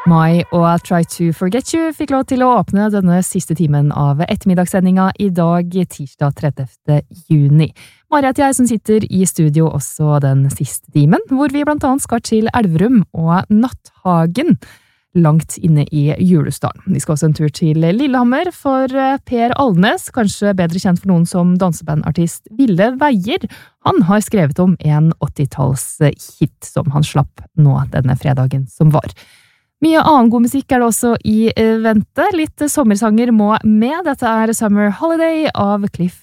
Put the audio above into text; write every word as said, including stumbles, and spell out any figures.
My og Try to Forget You fikk lov til å åpne denne siste timen av ettermiddagssendinga i dag, tirsdag trettiende juni. Mari heter jeg som sitter i studio også den siste timen, hvor vi blant annet skal til Elverum og Natthagen, langt inne i Julesdalen. Vi skal også en tur til Lillehammer for Per Alnes, kanskje bedre kjent for noen som dansebandartist Ville Veier. Han har skrevet om en åttitalls-hit som han slapp nå denne fredagen som var. Mye annen god musikk er det også i vente. Litt sommersanger må med. Dette er Summer Holiday av Cliff